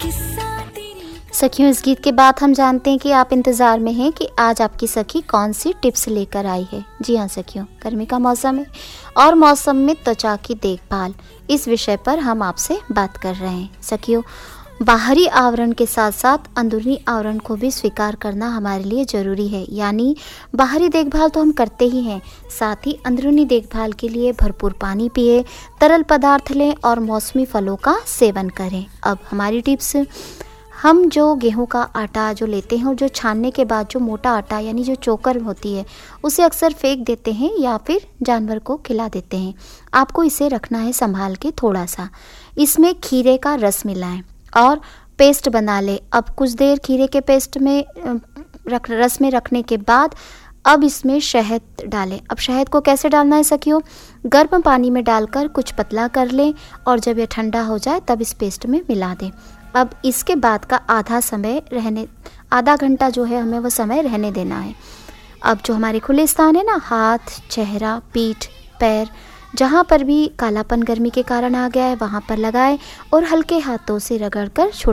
सखियों, इस गीत के बाद हम जानते हैं कि आप इंतज़ार में हैं कि आज आपकी सखी कौन सी टिप्स लेकर आई है। जी हाँ सखियों, गर्मी का मौसम है और मौसम में त्वचा की देखभाल, इस विषय पर हम आपसे बात कर रहे हैं। सखियों, बाहरी आवरण के साथ साथ अंदरूनी आवरण को भी स्वीकार करना हमारे लिए ज़रूरी है। यानी बाहरी देखभाल तो हम करते ही हैं, साथ ही अंदरूनी देखभाल के लिए भरपूर पानी पिए, तरल पदार्थ लें और मौसमी फलों का सेवन करें। अब हमारी टिप्स, हम जो गेहूं का आटा जो लेते हैं और जो छानने के बाद जो मोटा आटा यानी जो चोकर होती है, उसे अक्सर फेंक देते हैं या फिर जानवर को खिला देते हैं। आपको इसे रखना है संभाल के थोड़ा सा। इसमें खीरे का रस मिलाएं और पेस्ट बना लें। अब कुछ देर खीरे के पेस्ट में रस में रखने के बाद अब इसमें शहद डालें। अब शहद को कैसे डालना है सखियों? गर्म पानी में डालकर कुछ पतला कर लें और जब ये ठंडा हो जाए तब इस पेस्ट में मिला दें। अब इसके बाद का आधा घंटा जो है हमें वो समय रहने देना है। अब जो हमारे खुले स्थान है ना, हाथ, चेहरा, पीठ, पैर, जहाँ पर भी कालापन गर्मी के कारण आ गया है वहाँ पर लगाएं और हल्के हाथों से रगड़कर